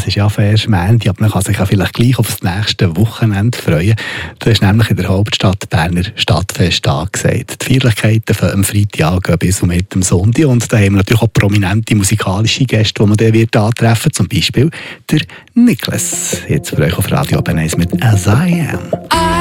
ist ja erst Montag, aber man kann sich ja vielleicht gleich auf das nächste Wochenende freuen. Da ist nämlich in der Hauptstadt Berner Stadtfest angesagt. Die Feierlichkeiten von am Freitag gehen bis und mit dem Sonntag. Und da haben wir natürlich auch prominente musikalische Gäste, die man dann wird antreffen. Zum Beispiel der Niklas. Jetzt für euch auf Radio Open 1 mit «As I Am».